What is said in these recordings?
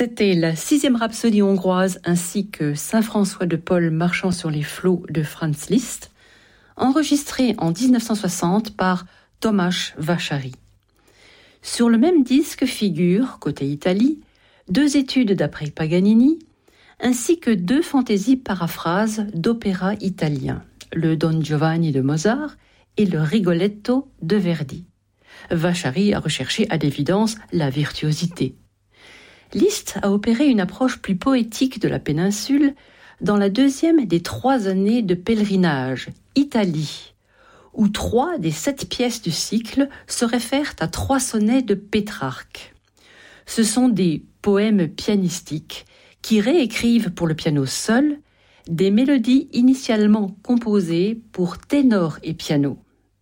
C'était la 6e rhapsodie hongroise ainsi que Saint-François de Paul marchant sur les flots de Franz Liszt, enregistrée en 1960 par Tomasz Vachary. Sur le même disque figurent, côté Italie, 2 études d'après Paganini, ainsi que 2 fantaisies paraphrases d'opéra italien, le Don Giovanni de Mozart et le Rigoletto de Verdi. Vachary a recherché à l'évidence la virtuosité. Liszt a opéré une approche plus poétique de la péninsule dans la 2e des 3 années de pèlerinage, Italie, où 3 des 7 pièces du cycle se réfèrent à 3 sonnets de Pétrarque. Ce sont des poèmes pianistiques qui réécrivent pour le piano seul des mélodies initialement composées pour ténor et piano.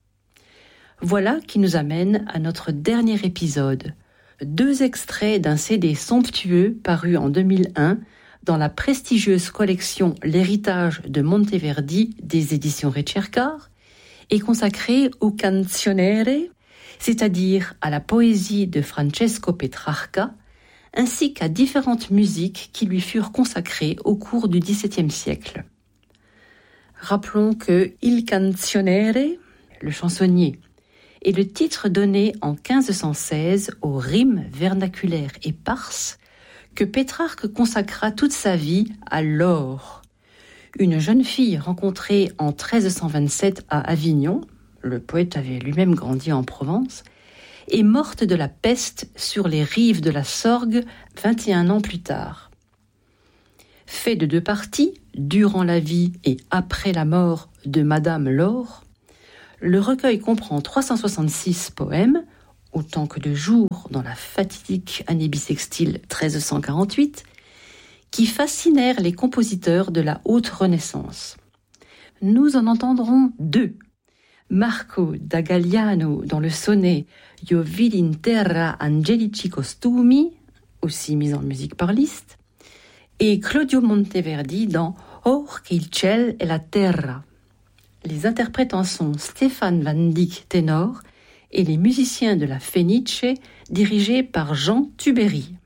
Voilà qui nous amène à notre dernier épisode. 2 extraits d'un CD somptueux paru en 2001 dans la prestigieuse collection L'héritage de Monteverdi des éditions Ricercar et consacré au canzoniere, c'est-à-dire à la poésie de Francesco Petrarca, ainsi qu'à différentes musiques qui lui furent consacrées au cours du XVIIe siècle. Rappelons que Il canzoniere, le chansonnier, est le titre donné en 1516 aux rimes vernaculaires éparses que Pétrarque consacra toute sa vie à Laure, une jeune fille rencontrée en 1327 à Avignon, le poète avait lui-même grandi en Provence, et morte de la peste sur les rives de la Sorgue 21 ans plus tard. Fait de 2 parties, durant la vie et après la mort de Madame Laure, le recueil comprend 366 poèmes, autant que de jours dans la fatidique année bissextile 1348, qui fascinèrent les compositeurs de la haute Renaissance. Nous en entendrons 2. Marco da Galliano dans le sonnet Io vidi in terra angelici costumi, aussi mis en musique par Liszt, et Claudio Monteverdi dans Or che il ciel e la terra. Les interprètes sont Stéphane Van Dyck ténor et les musiciens de la Fenice dirigés par Jean Tubéry.